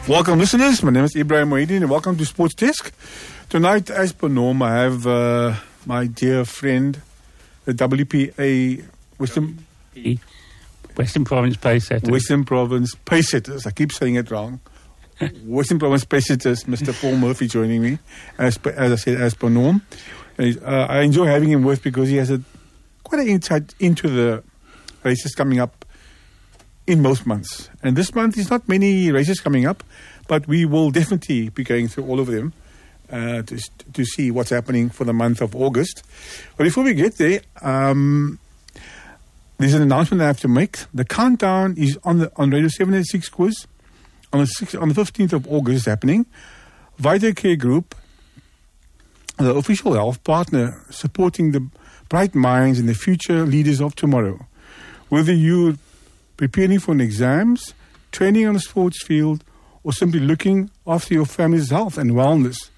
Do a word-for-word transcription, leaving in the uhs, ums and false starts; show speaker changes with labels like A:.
A: Welcome, listeners. My name is Ibrahim Mohideen and welcome to Sports Desk. Tonight, as per norm, I have uh, my dear friend, the W P A Western,
B: Western Province Pacesetters.
A: Western Province Pacesetters. I keep saying it wrong. Western Province Pacesetters, Mister Paul Murphy, joining me, as per, as I said, as per norm. Uh, I enjoy having him with because he has a quite an insight into the races coming up in most months. And this month is not many races coming up, but we will definitely be going through all of them uh, to to see what's happening for the month of August. But before we get there, um, there's an announcement I have to make. The countdown is on the on Radio seven eighty-six quiz on the sixth, on the fifteenth of August. Is happening. VitaCare Group, the official health partner supporting the bright minds and the future leaders of tomorrow. Whether you preparing for an exams, training on the sports field, or simply looking after your family's health and wellness,